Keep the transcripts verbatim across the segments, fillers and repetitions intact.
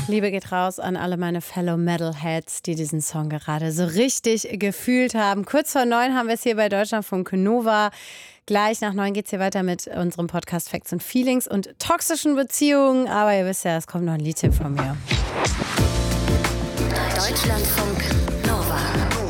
Liebe geht raus an alle meine Fellow Metalheads, die diesen Song gerade so richtig gefühlt haben. Kurz vor neun haben wir es hier bei Deutschlandfunk Nova. Gleich nach neun geht es hier weiter mit unserem Podcast Facts and Feelings und toxischen Beziehungen. Aber ihr wisst ja, es kommt noch ein Liedchen von mir. Deutschlandfunk Nova.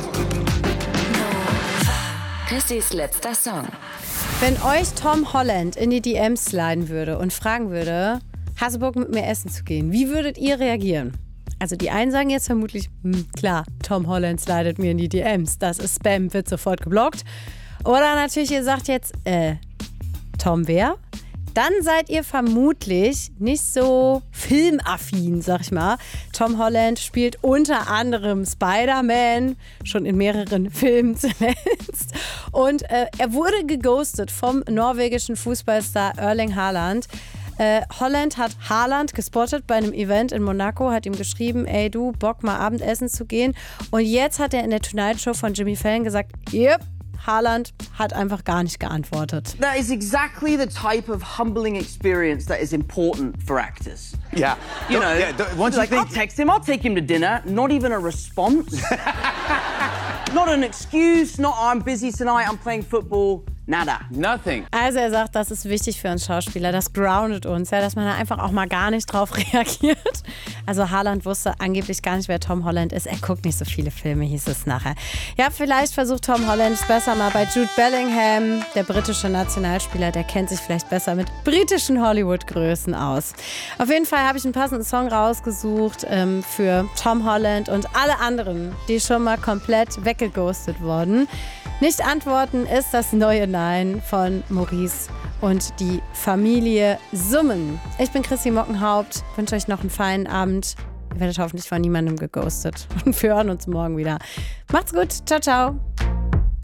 Chrissys letzter Song. Wenn euch Tom Holland in die D Ms sliden würde und fragen würde, hast du Bock mit mir essen zu gehen, wie würdet ihr reagieren? Also die einen sagen jetzt vermutlich, hm, klar, Tom Holland slidet mir in die D Ms, das ist Spam, wird sofort geblockt. Oder natürlich, ihr sagt jetzt, äh, Tom wer? Dann seid ihr vermutlich nicht so filmaffin, sag ich mal. Tom Holland spielt unter anderem Spider-Man, schon in mehreren Filmen zuletzt. Und äh, er wurde geghostet vom norwegischen Fußballstar Erling Haaland. Äh, Holland hat Haaland gespottet bei einem Event in Monaco, hat ihm geschrieben, ey du, Bock mal Abendessen zu gehen. Und jetzt hat er in der Tonight Show von Jimmy Fallon gesagt, yep, Haaland hat einfach gar nicht geantwortet. That is exactly the type of humbling experience that is important for actors. Yeah. You know, yeah, once like, you I'll think... text him, I'll take him to dinner. Not even a response. Not an excuse, not I'm busy tonight, I'm playing football. Nada. Nothing. Also er sagt, das ist wichtig für uns Schauspieler, das groundet uns, ja, dass man da einfach auch mal gar nicht drauf reagiert. Also Haaland wusste angeblich gar nicht, wer Tom Holland ist. Er guckt nicht so viele Filme, hieß es nachher. Ja, vielleicht versucht Tom Holland es besser mal bei Jude Bellingham, der britische Nationalspieler, der kennt sich vielleicht besser mit britischen Hollywood-Größen aus. Auf jeden Fall habe ich einen passenden Song rausgesucht ähm, für Tom Holland und alle anderen, die schon mal komplett weggeghostet wurden. Nicht antworten ist das neue Nein von Maurice und die Familie Summen. Ich bin Chrissy Mockenhaupt, wünsche euch noch einen feinen Abend. Ihr werdet hoffentlich von niemandem geghostet. Und wir hören uns morgen wieder. Macht's gut, ciao, ciao.